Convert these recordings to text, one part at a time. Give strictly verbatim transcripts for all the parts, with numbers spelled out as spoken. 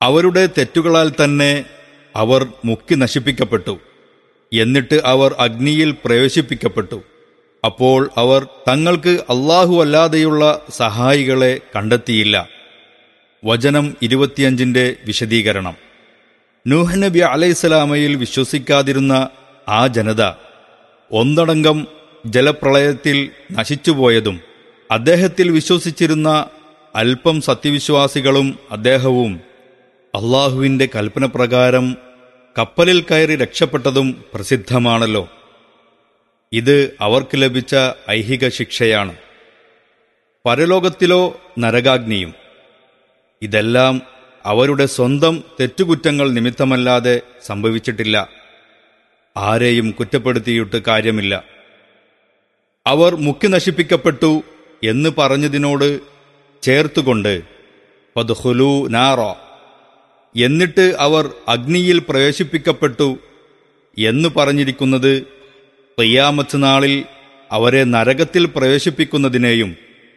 അവരുടെ തെറ്റുകളാൽ തന്നെ അവർ മുക്കി നശിപ്പിക്കപ്പെട്ടു. എന്നിട്ട് അവർ അഗ്നിയിൽ പ്രവേശിപ്പിക്കപ്പെട്ടു. അപ്പോൾ അവർ തങ്ങൾക്ക് അല്ലാഹു അല്ലാതെയുള്ള സഹായികളെ കണ്ടെത്തിയില്ല. വചനം ഇരുപത്തിയഞ്ചിന്റെ വിശദീകരണം. നൂഹ് നബി അലൈഹിസ്സലാമയിൽ വിശ്വസിക്കാതിരുന്ന ആ ജനത ഒന്നടങ്കം ജലപ്രളയത്തിൽ നശിച്ചുപോയതും അദ്ദേഹത്തിൽ വിശ്വസിച്ചിരുന്ന അല്പം സത്യവിശ്വാസികളും അദ്ദേഹവും അള്ളാഹുവിൻ്റെ കൽപ്പനപ്രകാരം കപ്പലിൽ കയറി രക്ഷപ്പെട്ടതും പ്രസിദ്ധമാണല്ലോ. ഇത് അവർക്ക് ലഭിച്ച ഐഹിക ശിക്ഷയാണ്. പരലോകത്തിലോ നരകാഗ്നിയും. ഇതെല്ലാം അവരുടെ സ്വന്തം തെറ്റുകുറ്റങ്ങൾ നിമിത്തമല്ലാതെ സംഭവിച്ചിട്ടില്ല. ആരെയും കുറ്റപ്പെടുത്തിയിട്ട് കാര്യമില്ല. അവർ മുക്കി നശിപ്പിക്കപ്പെട്ടു എന്ന് പറഞ്ഞതിനോട് ചേർത്തുകൊണ്ട് ഫദ്ഖുലൂ നാറ, എന്നിട്ട് അവർ അഗ്നിയിൽ പ്രവേശിപ്പിക്കപ്പെട്ടു എന്ന് പറഞ്ഞിരിക്കുന്നത് ഖിയാമത്ത് നാളിൽ അവരെ നരകത്തിൽ പ്രവേശിപ്പിക്കുന്നതിനെയും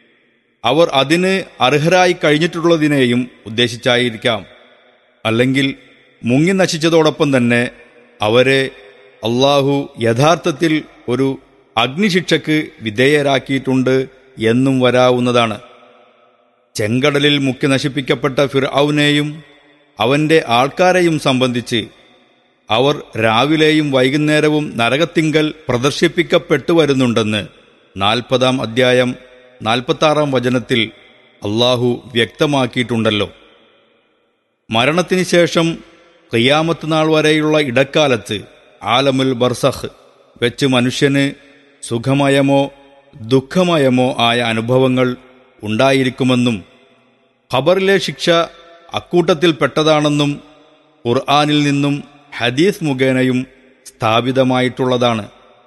അവർ അതിന് അർഹരായി കഴിഞ്ഞിട്ടുള്ളതിനെയും ഉദ്ദേശിച്ചായിരിക്കാം. അല്ലെങ്കിൽ മുങ്ങി നശിച്ചതോടൊപ്പം തന്നെ അവരെ അള്ളാഹു യഥാർത്ഥത്തിൽ ഒരു അഗ്നിശിക്ഷയ്ക്ക് വിധേയരാക്കിയിട്ടുണ്ട് എന്നും വരാവുന്നതാണ്. ചെങ്കടലിൽ മുക്കി നശിപ്പിക്കപ്പെട്ട ഫിർഔനെയും അവന്റെ ആൾക്കാരെയും സംബന്ധിച്ച് അവർ രാവിലെയും വൈകുന്നേരവും നരകത്തിങ്കൽ പ്രദർശിപ്പിക്കപ്പെട്ടു വരുന്നുണ്ടെന്ന് നാൽപ്പതാം അധ്യായം നാൽപ്പത്താറാം വചനത്തിൽ അള്ളാഹു വ്യക്തമാക്കിയിട്ടുണ്ടല്ലോ. മരണത്തിന് ശേഷം ഖിയാമത്ത് നാൾ വരെയുള്ള ഇടക്കാലത്ത് ആലമുൽ ബർസഖ് വെച്ച് മനുഷ്യന് സുഖമയമോ ദുഃഖമയമോ ആയ അനുഭവങ്ങൾ ഉണ്ടായിരിക്കുമെന്നും ഖബറിലെ ശിക്ഷ അക്കൂട്ടത്തിൽപ്പെട്ടതാണെന്നും ഖുർആനിൽ നിന്നും ഹദീസ് മുഖേനയും സ്ഥാപിതമായിട്ടുള്ളതാണ്.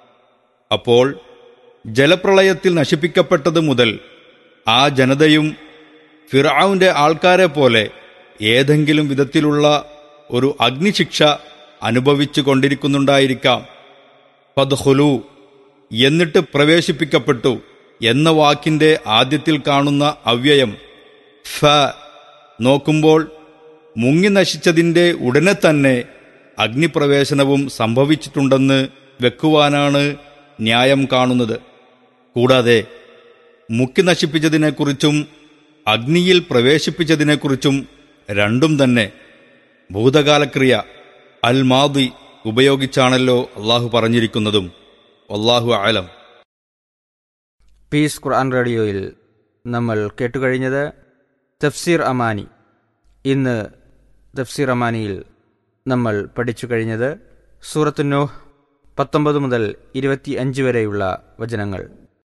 അപ്പോൾ ജലപ്രളയത്തിൽ നശിപ്പിക്കപ്പെട്ടത് മുതൽ ആ ജനതയും ഫിർഔന്റെ ആൾക്കാരെ പോലെ ഏതെങ്കിലും വിധത്തിലുള്ള ഒരു അഗ്നിശിക്ഷ അനുഭവിച്ചു കൊണ്ടിരിക്കുന്നുണ്ടായിരിക്കാം. ഫദ്ഖുലൂ, എന്നിട്ട് പ്രവേശിപ്പിക്കപ്പെട്ടു എന്ന വാക്കിന്റെ ആദ്യത്തിൽ കാണുന്ന അവ്യയം ഫ നോക്കുമ്പോൾ മുങ്ങി നശിച്ചതിൻ്റെ ഉടനെ തന്നെ അഗ്നിപ്രവേശനവും സംഭവിച്ചിട്ടുണ്ടെന്ന് വെക്കുവാനാണ് ന്യായം കാണുന്നത്. കൂടാതെ മുക്കി നശിപ്പിച്ചതിനെക്കുറിച്ചും അഗ്നിയിൽ പ്രവേശിപ്പിച്ചതിനെക്കുറിച്ചും രണ്ടും തന്നെ ഭൂതകാലക്രിയ അൽ മാദി ഉപയോഗിച്ചാണല്ലോ അള്ളാഹു പറഞ്ഞിരിക്കുന്നതും. അല്ലാഹു അഅലം. പീസ് ഖുർആൻ റേഡിയോയിൽ നമ്മൾ കേട്ടുകഴിഞ്ഞത് തഫ്സീർ അമാനി. ഇന്ന് തഫ്സീർ അമാനിയിൽ നമ്മൾ പഠിച്ചു കഴിഞ്ഞത് സൂറത്തു നൂഹ് പത്തൊമ്പത് മുതൽ ഇരുപത്തി അഞ്ച് വരെയുള്ള വചനങ്ങൾ.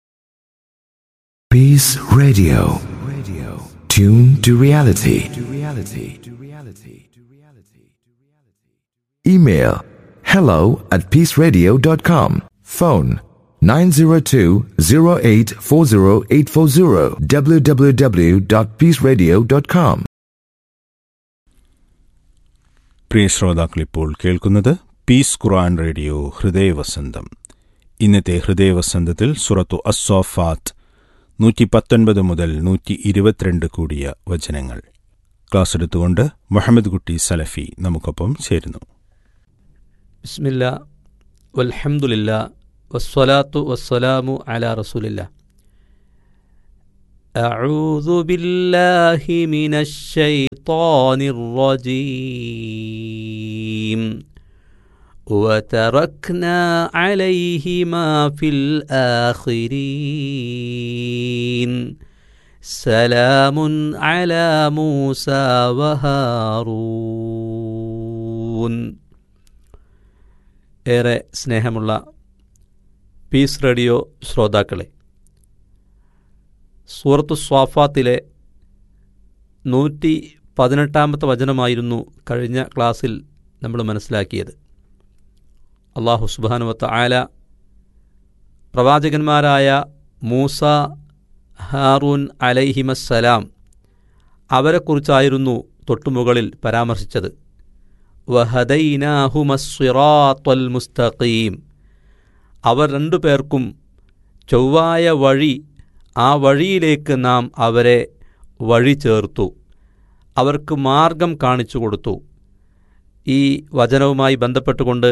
Peace Radio. Radio. Tune to reality. To reality. To reality. To reality. Email hello at peaceradio dot com. Phone nine zero two zero eight four zero eight four zero. w w w dot peace radio dot com. പ്രിയ ശ്രോതാക്കളിപ്പോൾ കേൾക്കുന്നത് piece ഖുർആൻ radio ഹൃദയവസന്തം. ഇന്നത്തെ ഹൃദയവസന്തത്തിൽ സൂറത്തു അസ്സാഫാത്ത് നൂറ്റി പത്തൊൻപത് മുതൽ നൂറ്റി ഇരുപത്തിരണ്ട് കൂടിയ വചനങ്ങൾ ക്ലാസ് എടുത്തുകൊണ്ട് മുഹമ്മദ് കുട്ടി സലഫി നമുക്കൊപ്പം ചേരുന്നു. ബിസ്മില്ലാ വൽഹംദുലില്ലാ വസ്സലാത്തു വസ്സലാമു അലാ റസൂലില്ലാ. അഊദു ബില്ലാഹി മിനശ് ശൈത്വാനിർ റജീം. وتركنا عليهما في الآخرين. سلام على موسى وهارون. ഏറെ സ്നേഹമുള്ള പീസ് റേഡിയോ ശ്രോതാക്കളെ, സൂറത്തു സ്വാഫാത്തിലെ നൂറ്റി പതിനെട്ടാമത്തെ വചനമായിരുന്നു കഴിഞ്ഞ ക്ലാസ്സിൽ നമ്മൾ മനസ്സിലാക്കിയത്. അല്ലാഹു സുബ്ഹാനഹു വ തആല പ്രവാചകന്മാരായ മൂസ, ഹാറൂൻ അലൈഹിമസ്സലാം അവരെക്കുറിച്ചായിരുന്നു തൊട്ടുമുകളിൽ പരാമർശിച്ചത്. വഹദൈനാഹുമസ്സിറാത്തൽ മുസ്തഖീം. അവർ രണ്ടു പേർക്കും ചൊവ്വായ വഴി, ആ വഴിയിലേക്ക് നാം അവരെ വഴി ചേർത്തു. അവർക്ക് മാർഗം കാണിച്ചു കൊടുത്തു. ഈ വചനവുമായി ബന്ധപ്പെട്ടുകൊണ്ട്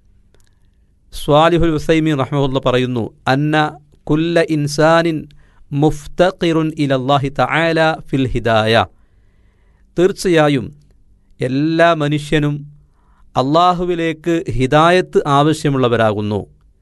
സ്വാലിഹുൽ ഉസൈമീൻ റഹ്മഹുല്ലാ പറയുന്നു, അന്ന കുല്ല ഇൻസാനിൻ മുഫ്തഖിറുൻ ഇലല്ലാഹി തആല ഫിൽ ഹിദായ. തീർച്ചയായും എല്ലാ മനുഷ്യനും അള്ളാഹുവിലേക്ക് ഹിദായത്ത് ആവശ്യമുള്ളവരാകുന്നു.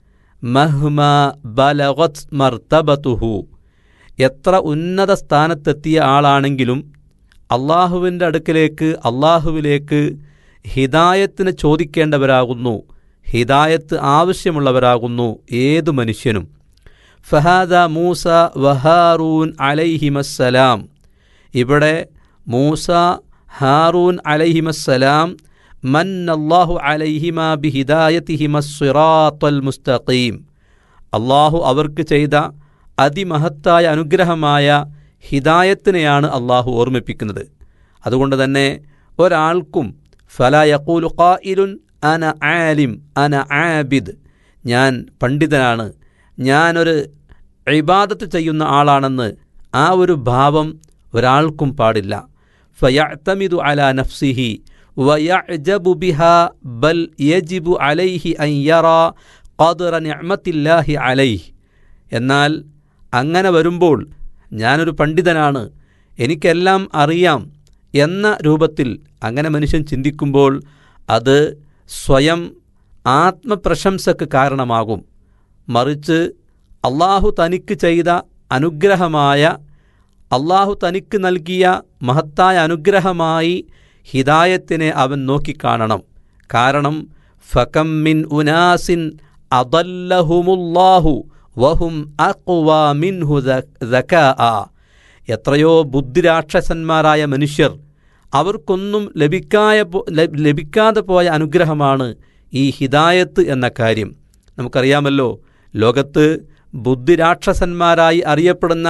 മഹ്മ ബലഗത് മർതബതുഹു, എത്ര ഉന്നത സ്ഥാനത്തെത്തിയ ആളാണെങ്കിലും അള്ളാഹുവിൻ്റെ അടുക്കലേക്ക് അള്ളാഹുവിലേക്ക് ഹിദായത്തിന് ചോദിക്കേണ്ടവരാകുന്നു, ഹിദായത്ത് ആവശ്യമുള്ളവരാകുന്നു ഏതു മനുഷ്യനും. ഫഹാദ മൂസ വഹാറൂൻ അലൈഹിമസ്സലാം, ഇവിടെ മൂസ ഹാറൂൻ അലൈഹിമസ്സലാം മന്നല്ലാഹു അലൈഹിമാ ബിഹിദായതിഹിമസ്സിറാത്തൽ മുസ്തഖീം, അള്ളാഹു അവർക്ക് ചെയ്ത അതിമഹത്തായ അനുഗ്രഹമായ ഹിദായത്തിനെയാണ് അള്ളാഹു ഓർമ്മിപ്പിക്കുന്നത്. അതുകൊണ്ട് തന്നെ ഒരാൾക്കും ഫലാ യഖൂലു ഖായിലുൻ അന ആലിം അന ആബിദ്, ഞാൻ പണ്ഡിതനാണ്, ഞാനൊരു ഇബാദത്ത് ചെയ്യുന്ന ആളാണെന്ന് ആ ഒരു ഭാവം ഒരാൾക്കും പാടില്ല. ഫയഅ്തമിദു അലാ നഫ്സിഹി വയഅ്ജബു ബിഹാ ബൽ യജിബു അലൈഹി അൻ യറാ ഖദ്റ നിഅമത്തില്ലാഹി അലൈഹി. എന്നാൽ അങ്ങനെ വരുമ്പോൾ ഞാനൊരു പണ്ഡിതനാണ്, എനിക്കെല്ലാം അറിയാം എന്ന രൂപത്തിൽ അങ്ങനെ മനുഷ്യൻ ചിന്തിക്കുമ്പോൾ അത് സ്വയം ആത്മപ്രശംസക്ക് കാരണമാകും. മറിച്ച് അള്ളാഹു തനിക്ക് ചെയ്ത അനുഗ്രഹമായ, അള്ളാഹു തനിക്ക് നൽകിയ മഹത്തായ അനുഗ്രഹമായി ഹിദായത്തിനെ അവൻ നോക്കിക്കാണണം. കാരണം ഫകം മിൻ ഉനാസിൻ അദല്ലഹുമുല്ലാഹു വഹും അഖ്വാ മിൻഹു ദകാഅ, എത്രയോ ബുദ്ധിരാക്ഷസന്മാരായ മനുഷ്യർ, അവർക്കൊന്നും ലഭിക്കായ ലഭിക്കാതെ പോയ അനുഗ്രഹമാണ് ഈ ഹിദായത്ത് എന്ന കാര്യം. നമുക്കറിയാമല്ലോ, ലോകത്ത് ബുദ്ധിരാക്ഷസന്മാരായി അറിയപ്പെടുന്ന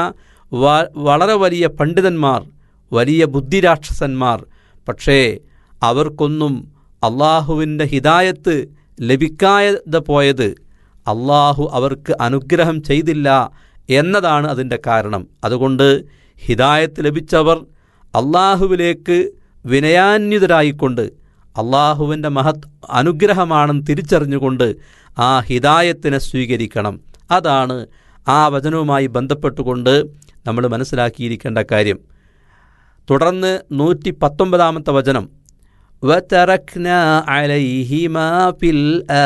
വളരെ വലിയ പണ്ഡിതന്മാർ, വലിയ ബുദ്ധിരാക്ഷസന്മാർ, പക്ഷേ അവർക്കൊന്നും അള്ളാഹുവിൻ്റെ ഹിദായത്ത് ലഭിക്കാതെ പോയത് അള്ളാഹു അവർക്ക് അനുഗ്രഹം ചെയ്തില്ല എന്നതാണ് അതിൻ്റെ കാരണം. അതുകൊണ്ട് ഹിദായത്ത് ലഭിച്ചവർ അള്ളാഹുവിലേക്ക് വിനയാന്വിതരായിക്കൊണ്ട് അള്ളാഹുവിൻ്റെ മഹത് അനുഗ്രഹമാണെന്ന് തിരിച്ചറിഞ്ഞുകൊണ്ട് ആ ഹിദായത്തിനെ സ്വീകരിക്കണം. അതാണ് ആ വചനവുമായി ബന്ധപ്പെട്ടുകൊണ്ട് നമ്മൾ മനസ്സിലാക്കിയിരിക്കേണ്ട കാര്യം. തുടർന്ന് നൂറ്റി പത്തൊമ്പതാമത്തെ വചനം, വതറക്നാ അലൈഹിമാ ഫിൽ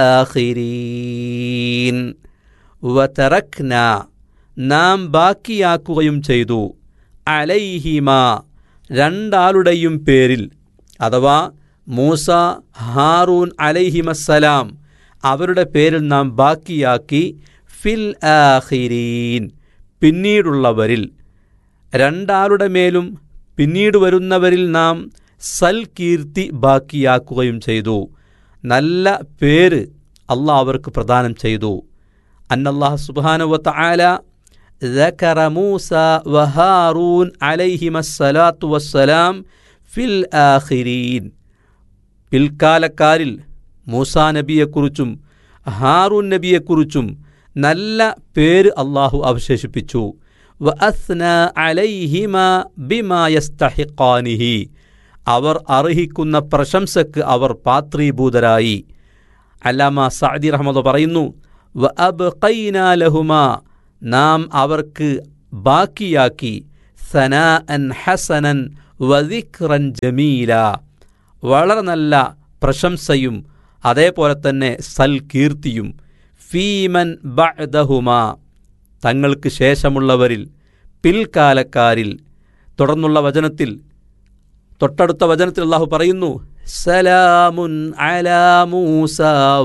ആഖിരീൻ. വതറക്നാ, നാം ബാക്കിയാക്കുകയും ചെയ്തു, അലൈഹിമാ, രണ്ടാളുടെയും പേരിൽ, അഥവാ മൂസ ഹാറൂൻ അലൈഹിമസ്സലാം അവരുടെ പേരിൽ നാം ബാക്കിയാക്കി, ഫിൽ ആഖിരീൻ, പിന്നീടുള്ളവരിൽ, രണ്ടാളുടെ മേലും പിന്നീട് വരുന്നവരിൽ നാം സൽകീർത്തി ബാക്കിയാക്കുകയും ചെയ്തു, നല്ല പേര് അള്ളാഹ് അവർക്ക് പ്രദാനം ചെയ്തു. അന്നല്ലാഹു സുബ്ഹാനഹു വ തആല ദക്കറ മൂസ വഹാറൂൻ അലൈഹിമസ്സലാത്തു വസ്സലാം ഫിൽ ആഖിരീൻ, പിൽക്കാലക്കാരിൽ മൂസാ നബിയെക്കുറിച്ചും ഹാറൂൻ നബിയെക്കുറിച്ചും നല്ല പേര് അള്ളാഹു അവശേഷിപ്പിച്ചു. വ അസ്ന അലൈഹിമാ ബിമാ യസ്തഹിഖാനിഹി, അവർ അർഹിക്കുന്ന പ്രശംസക്ക് അവർ പാത്രീഭൂതരായി. അല്ലാമ സഅദി റഹ്മത്തുള്ളാഹി പറയുന്നു, വ അബ്ഖൈനാ ലഹുമാ, നാം അവർക്ക് ബാക്കിയാക്കി, സനാഅൻ ഹസനൻ വ ദിക്റൻ ജമീല, വളരെ നല്ല പ്രശംസയും അതേപോലെ തന്നെ സൽകീർത്തിയും, ഫീമൻ ബഅദഹുമാ, തങ്ങൾക്ക് ശേഷമുള്ളവരിൽ, പിൽക്കാലക്കാരിൽ. തുടർന്നുള്ള വചനത്തിൽ, തൊട്ടടുത്ത വചനത്തിൽ അല്ലാഹു പറയുന്നു, സലാമുൻ അലാ മൂസ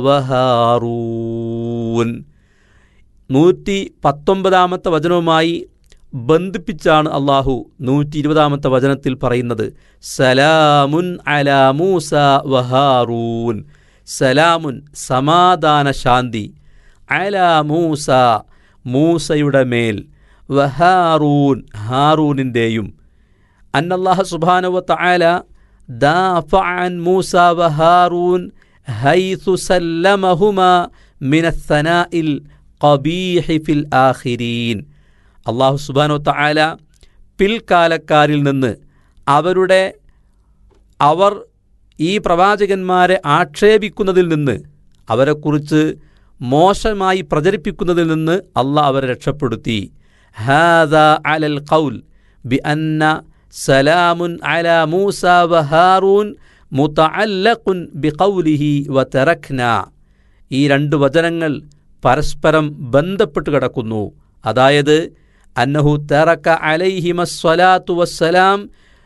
വഹാറൂൻ. നൂറ്റി പത്തൊമ്പതാമത്തെ വചനവുമായി ബന്ധിപ്പിച്ചാണ് അള്ളാഹു നൂറ്റി ഇരുപതാമത്തെ വചനത്തിൽ പറയുന്നത്, സലാമുൻ അലാ മൂസ വഹാറൂൻ. സലാമുൻ, സമാധാന ശാന്തി, അലാ മൂസ, മൂസയുടെ മേൽ, വഹാറൂൻ, ഹാറൂനിൻ്റെയും. അന്നല്ലാഹ സുബ്ഹാനഹു വ തആല ദാഫഅ അൻ മൂസ വഹാറൂൻ ഹൈസു സല്ലമഹുമാ മിനസ്സനാഇൽ ഖബീഹി ഫിൽ ആഖിരീൻ. അല്ലാഹു സുബ്ഹാനഹു വ തആല പിൽക്കാലക്കാരിൽ നിന്ന് അവരുടെ അവർ ഈ പ്രവാചകന്മാരെ ആക്ഷേപിക്കുന്നതിൽ നിന്ന്, അവരെക്കുറിച്ച് മോശമായി പ്രചരിപ്പിക്കുന്നതിൽ നിന്ന് അള്ളാഹ് അവരെ രക്ഷപ്പെടുത്തി. ഹാദാ അലൽ ഖൗൽ ബി അന്ന സലാമുൻ അലാ മൂസ വ ഹാറൂൻ മുതഅല്ലഖുൻ ബി ഖൗലിഹി വ തറക്നാ. ഈ രണ്ട് വചനങ്ങൾ പരസ്പരം ബന്ധപ്പെട്ട് കിടക്കുന്നു. അതായത് അന്നഹു തറക അലൈഹിമ സ്വലാത്തു വസ്സലാം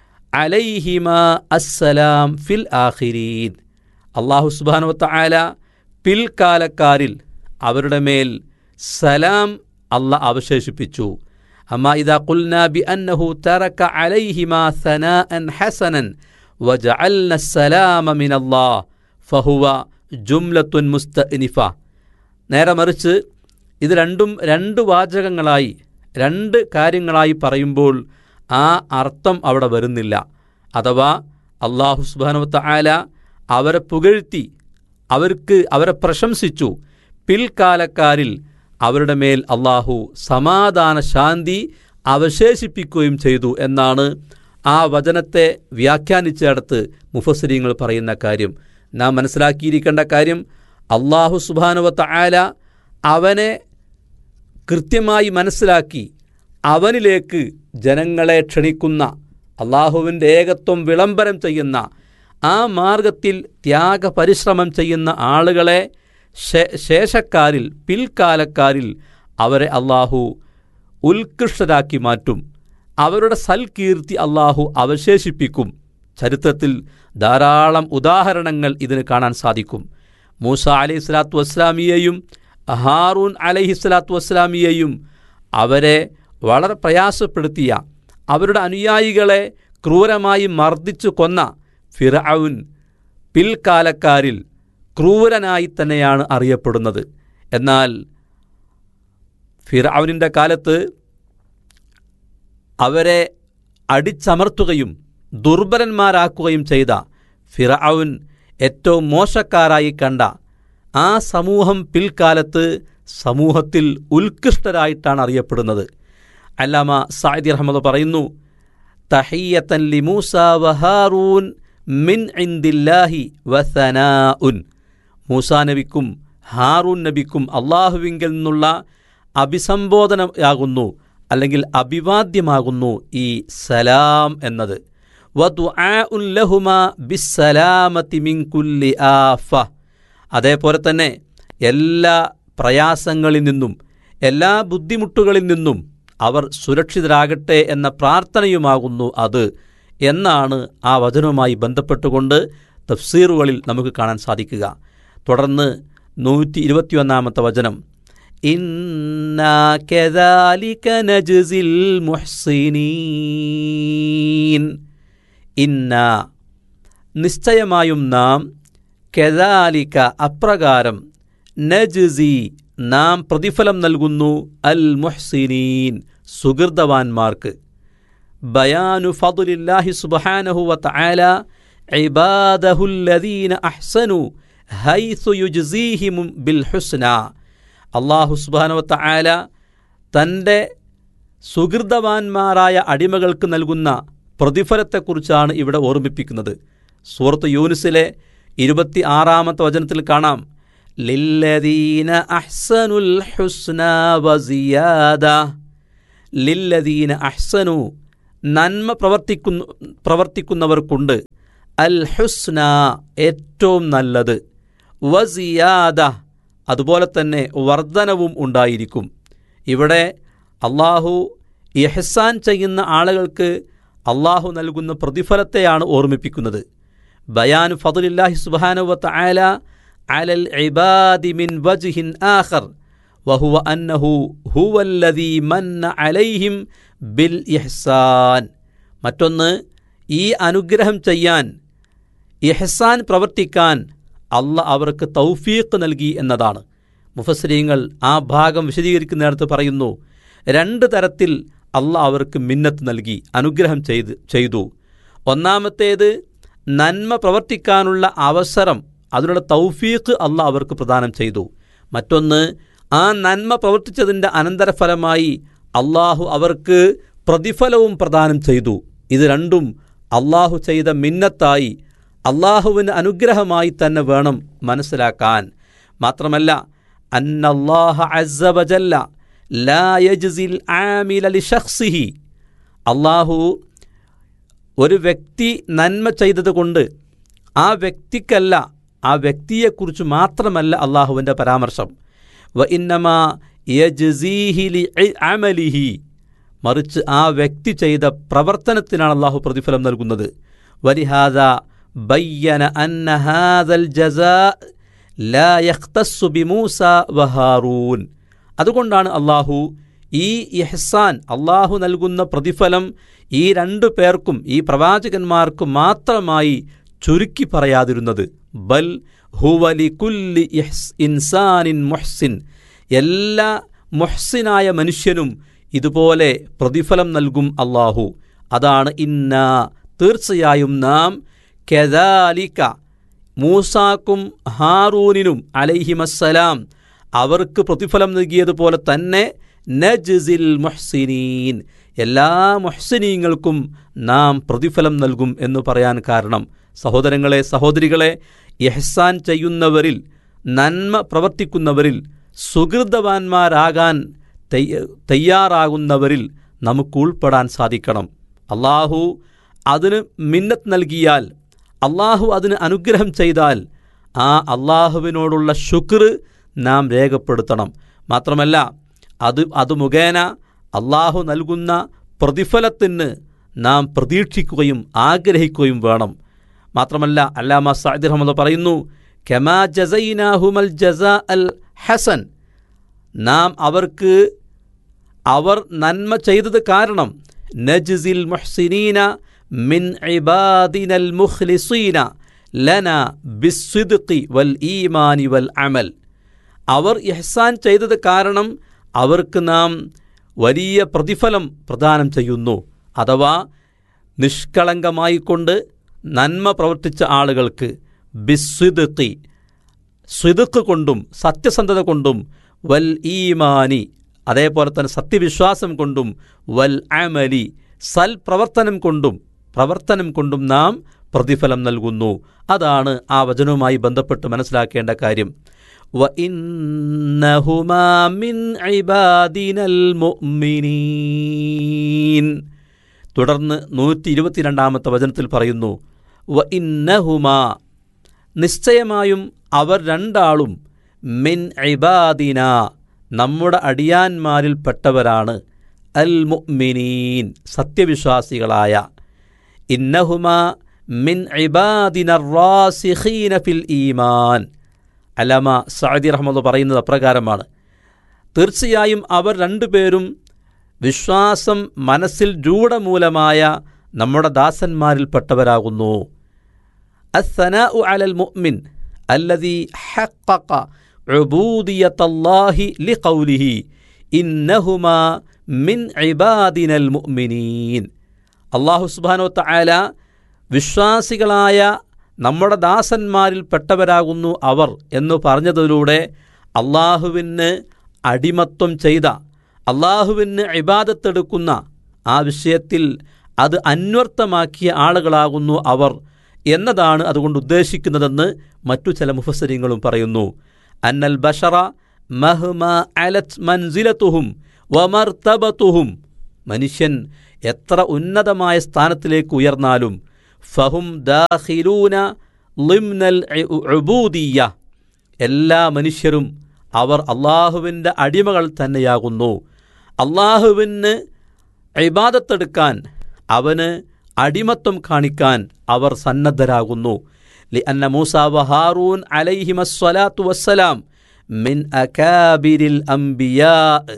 അലൈഹിമ അസ്സലാം ഫിൽ ആഖിരീൻ. അല്ലാഹു സുബ്ഹാനഹു വ തആല പിൽക്കാലക്കാരിൽ അവരുടെ മേൽ സലാം അല്ലാഹ് അവശേഷിപ്പിച്ചു. അമ്മാ ഇദാ ഖുൽനാ ബി അന്നഹു തറക അലൈഹിമ സനാഅൻ ഹസനൻ വജഅൽന അസ്സലാമ മിനല്ലാഹ് ഫഹുവ ജുംലത്തുൻ മുസ്തഅനിഫ. നേരെ മറിച്ച് ഇത് രണ്ടും രണ്ട് വാചകങ്ങളായി, രണ്ട് കാര്യങ്ങളായി പറയുമ്പോൾ ആ അർത്ഥം അവിടെ വരുന്നില്ല. അഥവാ അല്ലാഹു സുബ്ഹാനഹു വ തആല അവരെ പുകഴ്ത്തി, അവർക്ക് അവരെ പ്രശംസിച്ചു. പിൽക്കാലക്കാരിൽ അവരുടെ മേൽ അല്ലാഹു സമാധാന ശാന്തി അവശേഷിപ്പിക്കുകയും ചെയ്തു എന്നാണ് ആ വചനത്തെ വ്യാഖ്യാനിച്ചിടത്ത് മുഫസ്സിരീങ്ങൾ പറയുന്ന കാര്യം. നാം മനസ്സിലാക്കിയിരിക്കേണ്ട കാര്യം, അല്ലാഹു സുബ്ഹാനഹു വ തആല അവനെ കൃത്യമായി മനസ്സിലാക്കി അവനിലേക്ക് ജനങ്ങളെ ക്ഷണിക്കുന്ന, അല്ലാഹുവിൻ്റെ ഏകത്വം വിളംബരം ചെയ്യുന്ന, ആ മാർഗത്തിൽ ത്യാഗപരിശ്രമം ചെയ്യുന്ന ആളുകളെ ശേഷക്കാരിൽ, പിൽക്കാലക്കാരിൽ അവരെ അല്ലാഹു ഉത്കൃഷ്ടരാക്കി മാറ്റും. അവരുടെ സൽകീർത്തി അല്ലാഹു അവശേഷിപ്പിക്കും. ചരിത്രത്തിൽ ധാരാളം ഉദാഹരണങ്ങൾ ഇതിന് കാണാൻ സാധിക്കും. മൂസ അലൈഹി സ്വലാത്തു വസ്സലാമിയെയും ഹാറൂൻ അലൈഹി സ്വലാത്തു വസ്സലാമിയെയും അവരെ വളരെ പ്രയാസപ്പെടുത്തിയ, അവരുടെ അനുയായികളെ ക്രൂരമായി മർദ്ദിച്ചു കൊന്ന ഫിർഔൻ പിൽക്കാലക്കാരിൽ ക്രൂരനായി തന്നെയാണ് അറിയപ്പെടുന്നത്. എന്നാൽ ഫിർഔനിൻ്റെ കാലത്ത് അവരെ അടിച്ചമർത്തുകയും ദുർബലന്മാരാക്കുകയും ചെയ്ത ഫിർഔൻ ഏറ്റവും മോശക്കാരായി കണ്ട ആ സമൂഹം പിൽക്കാലത്ത് സമൂഹത്തിൽ ഉത്കൃഷ്ടരായിട്ടാണ് അറിയപ്പെടുന്നത്. അല്ലാമ സഅദി റഹ്മത്തുള്ളാഹി പറയുന്നു, തഹിയ്യതൻ ലി മൂസ വ ഹാറൂൻ മിൻ ഇൻദില്ലാഹി വസനാഉൻ. മൂസാ നബിക്കും ഹാറൂൻ നബിക്കും അള്ളാഹുവിങ്കിൽ നിന്നുള്ള അഭിസംബോധനയാകുന്നു, അല്ലെങ്കിൽ അഭിവാദ്യമാകുന്നു ഈ സലാം എന്നത്. വദുആഉൻ ലഹുമാ ബിസ്സലാമതി മിൻ കുല്ലി ആഫ. അതേപോലെ തന്നെ എല്ലാ പ്രയാസങ്ങളിൽ നിന്നും, എല്ലാ ബുദ്ധിമുട്ടുകളിൽ നിന്നും അവർ സുരക്ഷിതരാകട്ടെ എന്ന പ്രാർത്ഥനയുമാകുന്നു അത് എന്നാണ് ആ വചനവുമായി ബന്ധപ്പെട്ടുകൊണ്ട് തഫ്സീറുകളിൽ നമുക്ക് കാണാൻ സാധിക്കുക. തുടർന്ന് നൂറ്റി ഇരുപത്തിയൊന്നാമത്തെ വചനം, ഇന്നാ കദാലിക നജ്സിൽ മുഹ്സിനീൻ. ഇന്നാ നിശ്ചയമായും നാം, കദാലിക അപ്രകാരം, നജ്സി നാം പ്രതിഫലം നൽകുന്നു, അൽ മുഹ്സിനീൻ സുഹൃതവാന്മാർക്ക്. ബയാനു ഫദ്ലില്ലാഹി സുബ്ഹാനഹു വ തആല ഇബാദഹുല്ലദീന അഹ്സനു ഹൈസു യുജ്സീഹിം ബിൽ ഹുസ്ന. അല്ലാഹു സുബ്ഹാനഹു വ തആല തൻ്റെ സുഹൃതവാന്മാരായ അടിമകൾക്ക് നൽകുന്ന പ്രതിഫലത്തെക്കുറിച്ചാണ് ഇവിടെ ഓർമ്മിപ്പിക്കുന്നത്. സൂറത്ത് യൂനുസിലെ ഇരുപത്തി ആറാമത്തെ വചനത്തിൽ കാണാം, ലില്ലദീന അഹ്സനുൽ ഹുസ്ന വസിയാദ. ലില്ലദീന അഹ്സനു നന്മ പ്രവർത്തിക്കുന്നു പ്രവർത്തിക്കുന്നവർക്കുണ്ട്, അൽ ഹുസ്ന ഏറ്റവും നല്ലത്, വസിയാദ അതുപോലെ തന്നെ വർധനവും ഉണ്ടായിരിക്കും. ഇവിടെ അള്ളാഹു ഇഹ്സാൻ ചെയ്യുന്ന ആളുകൾക്ക് അള്ളാഹു നൽകുന്ന പ്രതിഫലത്തെയാണ് ഓർമ്മിപ്പിക്കുന്നത്. ബയാൻ ഫദ്ലില്ലാഹി സുബ്ഹാനഹു വ തആല അലൽ ഇബാദി മിൻ വജ്ഹിൻ ആഖർ വഹുവ അന്നഹു ഹുവല്ലദീ മന്ന അലൈഹിം ബിൽ ഇഹ്സാൻ. മറ്റൊന്ന്, ഈ അനുഗ്രഹം ചെയ്യാൻ, ഇഹ്സാൻ പ്രവർത്തിക്കാൻ അള്ളാഹ് അവർക്ക് തൗഫീഖ് നൽകി എന്നതാണ്. മുഫസ്സിരീങ്ങൾ ആ ഭാഗം വിശദീകരിക്കുന്നിടത്ത് പറയുന്നു, രണ്ട് തരത്തിൽ അള്ളാഹ് അവർക്ക് മിന്നത്ത് നൽകി, അനുഗ്രഹം ചെയ്ത് ചെയ്തു ഒന്നാമത്തേത്, നന്മ പ്രവർത്തിക്കാനുള്ള അവസരം, അതിനുള്ള തൗഫീഖ് അള്ളാഹ് അവർക്ക് പ്രദാനം ചെയ്തു. മറ്റൊന്ന്, ആ നന്മ പ്രവർത്തിച്ചതിൻ്റെ അനന്തരഫലമായി അള്ളാഹു അവർക്ക് പ്രതിഫലവും പ്രദാനം ചെയ്തു. ഇത് രണ്ടും അള്ളാഹു ചെയ്ത മിന്നത്തായി അള്ളാഹുവിന് അനുഗ്രഹമായി തന്നെ വേണം മനസ്സിലാക്കാൻ. മാത്രമല്ല അന്നല്ലാഹ അസ്സ വജല്ല ലാ യജ്സിൽ ആമില ലിശഖ്സിഹി, അള്ളാഹു ഒരു വ്യക്തി നന്മ ചെയ്തതുകൊണ്ട് ആ വ്യക്തിക്കല്ല, ആ വ്യക്തിയെക്കുറിച്ച് മാത്രമല്ല അള്ളാഹുവിൻ്റെ പരാമർശം. വ ഇന്നമാ യജ്സീഹി ലിഅമലിഹി, മറിച്ച് ആ വ്യക്തി ചെയ്ത പ്രവർത്തനത്തിനാണ് അള്ളാഹു പ്രതിഫലം നൽകുന്നത്. വലിഹാദാ ബയ്യന അന്ന ഹാദൽ ജസാ ലാ യഖ്തസ്സു ബിമൂസ വഹാറൂൻ, അതുകൊണ്ടാണ് അള്ളാഹു ഈ ഇഹ്സാൻ, അള്ളാഹു നൽകുന്ന പ്രതിഫലം ഈ രണ്ടു പേർക്കും, ഈ പ്രവാചകന്മാർക്കും മാത്രമായി ചുരുക്കി പറയാതിരുന്നത്. ബൽ ഹുവ ലികുല്ലി ഇൻസാനിൻ മുഹ്സിൻ, എല്ലാ മുഹ്സിനായ മനുഷ്യനും ഇതുപോലെ പ്രതിഫലം നൽകും അള്ളാഹു. അതാണ് ഇന്നാ, തീർച്ചയായും നാം, കദാലിക, മൂസാക്കും ഹാറൂനിനും അലൈഹിമസ്സലാം അവർക്ക് പ്രതിഫലം നൽകിയതുപോലെ തന്നെ നജ്സിൽ മുഹ്സിനീൻ, എല്ലാ മുഹ്സിനീങ്ങൾക്കും നാം പ്രതിഫലം നൽകും എന്ന് പറയാൻ കാരണം, സഹോദരങ്ങളെ സഹോദരികളെ, ഇഹ്സാൻ ചെയ്യുന്നവരിൽ, നന്മ പ്രവർത്തിക്കുന്നവരിൽ, സുഹൃതവാന്മാരാകാൻ തയ്യാറാകുന്നവരിൽ നമുക്ക് ഉൾപ്പെടാൻ സാധിക്കണം. അള്ളാഹു അതിന് മിന്നത്ത് നൽകിയാൽ, അള്ളാഹു അതിന് അനുഗ്രഹം ചെയ്താൽ ആ അള്ളാഹുവിനോടുള്ള ശുക്ർ നാം രേഖപ്പെടുത്തണം. മാത്രമല്ല അത് അത് മുഖേന അള്ളാഹു നൽകുന്ന പ്രതിഫലത്തിന് നാം പ്രതീക്ഷിക്കുകയും ആഗ്രഹിക്കുകയും വേണം. മാത്രമല്ല അല്ലാമ സഅദി റഹ്മത്തുള്ളാഹി പറയുന്നു, കമാ ജസൈനാഹുമൽ ജസാ അൽ ഹസൻ, നാം അവർക്ക് അവർ നന്മ ചെയ്തത് കാരണം നജ്സിൽ മുഹ്സിനീന മിൻ ഇബാദിനൽ മുഖ്ലിസീന ലന ബിസ്സിദ്ഖി വൽ ഈമാനി വൽ അമൽ, അവർ ഇഹ്സാൻ ചെയ്തത് കാരണം അവർക്ക് നാം വലിയ പ്രതിഫലം പ്രദാനം ചെയ്യുന്നു. അഥവാ നിഷ്കളങ്കമായിക്കൊണ്ട് നന്മ പ്രവർത്തിച്ച ആളുകൾക്ക് ബിസ്സിദ്ഖി, സ്വിദ്ഖ് കൊണ്ടും സത്യസന്ധത കൊണ്ടും, വൽ ഈമാനി, അതേപോലെ തന്നെ സത്യവിശ്വാസം കൊണ്ടും, വൽ അമലി, സൽ പ്രവർത്തനം കൊണ്ടും പ്രവർത്തനം കൊണ്ടും നാം പ്രതിഫലം നൽകുന്നു. അതാണ് ആ വചനവുമായി ബന്ധപ്പെട്ട് മനസ്സിലാക്കേണ്ട കാര്യം. വ ഇന്നഹുമാ മിൻ ഇബാദിനൽ മുഅ്മിനീൻ, തുടർന്ന് നൂറ്റി ഇരുപത്തിരണ്ടാമത്തെ വചനത്തിൽ പറയുന്നു, വ ഇന്നഹുമാ, നിശ്ചയമായും അവർ രണ്ടാളും, മിൻ ഇബാദിന, നമ്മുടെ അടിയാന്മാരിൽപ്പെട്ടവരാണ്, അൽ മുഅ്മിനീൻ, സത്യവിശ്വാസികളായ. ഇന്നഹുമാ മിൻ ഇബാദിന റാസിഖീന ഫിൽ ഈമാൻ, അല്ലാമ സഅദി റഹ്മത്തുള്ളാഹി പറയുന്നത് അപ്രകാരമാണ്, തീർച്ചയായും അവർ രണ്ടുപേരും വിശ്വാസം മനസ്സിൽ രൂഢമൂലമായ നമ്മുടെ ദാസന്മാരിൽപ്പെട്ടവരാകുന്നു. അസ്സനാഉ അലൽ മുഅ്മിൻ അല്ലദീ ഹഖഖ ഉബൂദിയത്തല്ലാഹി ലിഖൗലിഹി ഇന്നഹുമാ മിൻ ഇബാദിനൽ മുഅ്മിനീൻ. അല്ലാഹു സുബ്ഹാനഹു വ തആല വിശ്വാസികളായ നമ്മുടെ ദാസന്മാരിൽപ്പെട്ടവരാകുന്നു അവർ എന്ന് പറഞ്ഞതിലൂടെ അള്ളാഹുവിന് അടിമത്വം ചെയ്ത, അള്ളാഹുവിന് ഇബാദത്തെടുക്കുന്ന ആ വിഷയത്തിൽ അത് അന്വർത്ഥമാക്കിയ ആളുകളാകുന്നു അവർ എന്നതാണ് അതുകൊണ്ട് ഉദ്ദേശിക്കുന്നതെന്ന് മറ്റു ചില മുഫസ്സിരീങ്ങളും പറയുന്നു. അന്നൽ ബഷറ മഹ്മ അലത് മൻസിലത്തുഹും വമർതബത്തുഹും, മനുഷ്യൻ എത്ര ഉന്നതമായ സ്ഥാനത്തിലേക്ക് ഉയർന്നാലും, ഫഹും ദാഖിലൂന ളിംനൽ ഉബൂദിയ്യ, എല്ലാ മനുഷ്യരും അവർ അള്ളാഹുവിൻ്റെ അടിമകൾ തന്നെയാകുന്നു. അള്ളാഹുവിന് ഇബാദത്തെടുക്കാൻ, അവന് അടിമത്വം കാണിക്കാൻ അവർ സന്നദ്ധരാകുന്നു. ലിഅന്ന മൂസ വ ഹാറൂൻ അലൈഹിമസ്സലാത്തു വസ്സലാം മിൻ അകാബിരിൽ അംബിയാ,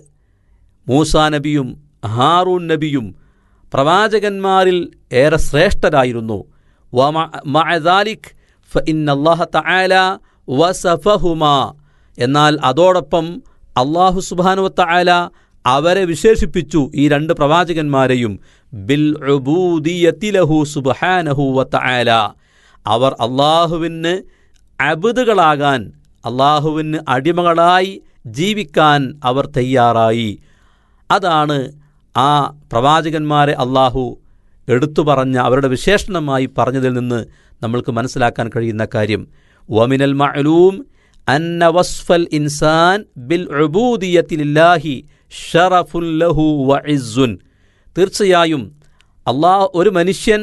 മൂസാ നബിയും ഹാറൂൻ നബിയും പ്രവാചകന്മാരിൽ ഏറെ ശ്രേഷ്ഠരായിരുന്നു. വമഅ ദാലിക് ഫഇന്നല്ലാഹ തആല വസഫഹുമാ, എന്നാൽ അതോടൊപ്പം അല്ലാഹു സുബ്ഹാനഹു വ തആല അവരെ വിശേഷിപ്പിച്ചു, ഈ രണ്ട് പ്രവാചകന്മാരെയും, ബിൽ ഉബൂദിയ്യതി ലഹു സുബ്ഹാനഹു വ തആല, അവർ അള്ളാഹുവിന് അബ്ദുകളാകാൻ, അള്ളാഹുവിന് അടിമകളായി ജീവിക്കാൻ അവർ തയ്യാറായി. അതാണ് ആ പ്രവാചകന്മാരെ അള്ളാഹു എടുത്തു പറഞ്ഞ അവരുടെ വിശേഷണമായി പറഞ്ഞതിൽ നിന്ന് നമ്മൾക്ക് മനസ്സിലാക്കാൻ കഴിയുന്ന കാര്യം വമിനൽ മഅലൂം അന്ന വസ്ഫൽ ഇൻസാൻ ബിൽ ഉബൂദിയത്തി ലില്ലാഹി ശറഫുൻ ലഹു വഇസ്സുൻ. തീർച്ചയായും അല്ലാഹ് ഒരു മനുഷ്യൻ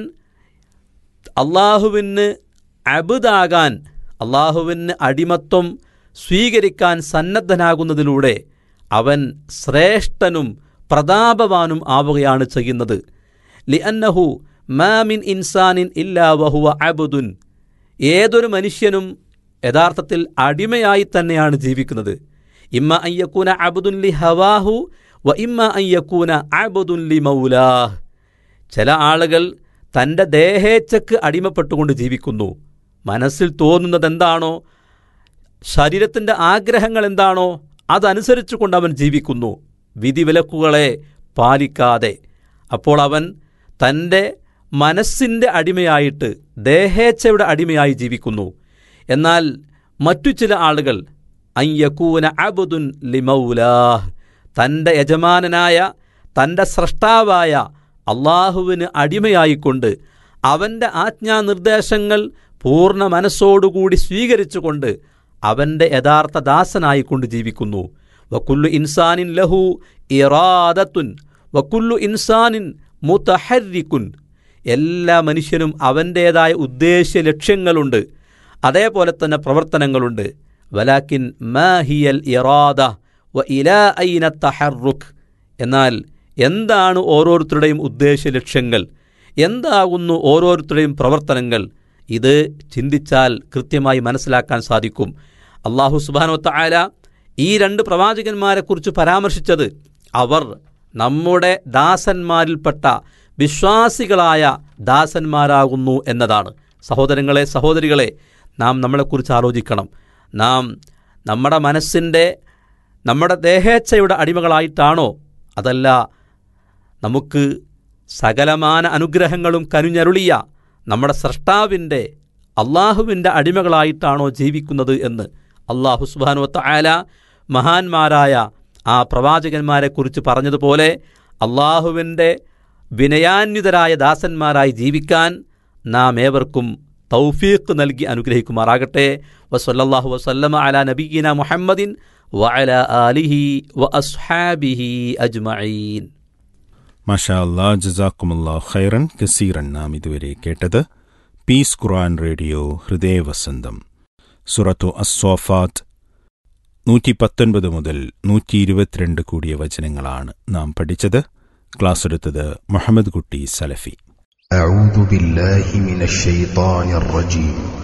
അള്ളാഹുവിന് അബ്ദാകാൻ, അള്ളാഹുവിന് അടിമത്വം സ്വീകരിക്കാൻ സന്നദ്ധനാകുന്നതിലൂടെ അവൻ ശ്രേഷ്ഠനും പ്രതാപവാനും ആവുകയാണ് ചെയ്യുന്നത്. ലിഅന്നഹു മാ മിൻ ഇൻസാനിൻ ഇല്ലാ വഹുവ അബ്ദുൻ. ഏതൊരു മനുഷ്യനും യഥാർത്ഥത്തിൽ അടിമയായി തന്നെയാണ് ജീവിക്കുന്നത്. ഇമ്മ അൻ യകൂന അബ്ദുൻ ലി ഹവാഹു വ ഇമ്മ അൻ യകൂന അബ്ദുൻ ലി മൗലാഹ്. ചില ആളുകൾ തൻ്റെ ദേഹേച്ഛക്ക് അടിമപ്പെട്ടുകൊണ്ട് ജീവിക്കുന്നു. മനസ്സിൽ തോന്നുന്നത് എന്താണോ, ശരീരത്തിൻ്റെ ആഗ്രഹങ്ങൾ എന്താണോ അതനുസരിച്ചു കൊണ്ട് അവൻ ജീവിക്കുന്നു, വിധിവിലക്കുകളെ പാലിക്കാതെ. അപ്പോൾ അവൻ തൻ്റെ മനസ്സിൻ്റെ അടിമയായിട്ട്, ദേഹേച്ഛയുടെ അടിമയായി ജീവിക്കുന്നു. എന്നാൽ മറ്റു ചില ആളുകൾ അൻ യകൂന അബ്ദുൻ ലിമൗലാഹ്, തൻ്റെ യജമാനനായ, തൻ്റെ സ്രഷ്ടാവായ അള്ളാഹുവിന് അടിമയായിക്കൊണ്ട് അവൻ്റെ ആജ്ഞാനിർദ്ദേശങ്ങൾ പൂർണ്ണ മനസ്സോടുകൂടി സ്വീകരിച്ചുകൊണ്ട് അവൻ്റെ യഥാർത്ഥ ദാസനായിക്കൊണ്ട് ജീവിക്കുന്നു. വകുല്ലു ഇൻസാനിൻ ലഹു ഇറാദത്തുൻ വകുല്ലു ഇൻസാനിൻ മുതഹർരിക്കുൻ. എല്ലാ മനുഷ്യനും അവൻ്റേതായ ഉദ്ദേശ്യ ലക്ഷ്യങ്ങളുണ്ട്, അതേപോലെ തന്നെ പ്രവർത്തനങ്ങളുണ്ട്. വലാക്കിൻ മാ ഹിയൽ ഇറാദ വ ഇലാ ഐന തഹർറുക്. എന്നാൽ എന്താണ് ഓരോരുത്തരുടെയും ഉദ്ദേശ്യ ലക്ഷ്യങ്ങൾ, എന്താകുന്നു ഓരോരുത്തരുടെയും പ്രവർത്തനങ്ങൾ, ഇത് ചിന്തിച്ചാൽ കൃത്യമായി മനസ്സിലാക്കാൻ സാധിക്കും. അല്ലാഹു സുബ്ഹാനഹു വ തആല ഈ രണ്ട് പ്രവാചകന്മാരെക്കുറിച്ച് പരാമർശിച്ചത് അവർ നമ്മുടെ ദാസന്മാരിൽപ്പെട്ട വിശ്വാസികളായ ദാസന്മാരാകുന്നു എന്നതാണ്. സഹോദരങ്ങളെ, സഹോദരികളെ, നാം നമ്മളെക്കുറിച്ച് ആലോചിക്കണം. നാം നമ്മുടെ മനസ്സിൻ്റെ, നമ്മുടെ ദേഹേച്ഛയുടെ അടിമകളായിട്ടാണോ, അതല്ല നമുക്ക് സകലമാന അനുഗ്രഹങ്ങളും കനിഞ്ഞരുളിയ നമ്മുടെ സ്രഷ്ടാവിൻ്റെ, അള്ളാഹുവിൻ്റെ അടിമകളായിട്ടാണോ ജീവിക്കുന്നത് എന്ന് അല്ലാഹു സുബ്ഹാനഹു വ തആല മഹാന്മാരായ ആ പ്രവാചകന്മാരെക്കുറിച്ച് പറഞ്ഞതുപോലെ അള്ളാഹുവിൻ്റെ വിനയാന്വിതരായ ദാസന്മാരായി ജീവിക്കാൻ നാം ഏവർക്കും തൗഫീഖ് നൽകി അനുഗ്രഹിക്കുമാറാകട്ടെ. വസല്ലല്ലാഹു വസല്ലമ അലാ നബിയ്യിന മുഹമ്മദിൻ വഅലാ ആലിഹി വഅസ്ഹാബിഹി അജ്മഈൻ. മാഷാ അല്ലാ, ജസാക്കുമുല്ലാഹു ഖൈറൻ കസീറൻ. നാം ഇതുവരെ കേട്ടത് പീസ് ഖുർആൻ റേഡിയോ ഹൃദയവസന്തം. സൂറത്തു അസ്സോഫാത്ത് നൂറ്റി പത്തൊൻപത് മുതൽ നൂറ്റി ഇരുപത്തിരണ്ട് കൂടിയ വചനങ്ങളാണ് നാം പഠിച്ചത്. ക്ലാസ് എടുത്തത് മുഹമ്മദ് കുട്ടി സലഫി. أعوذ بالله من الشيطان الرجيم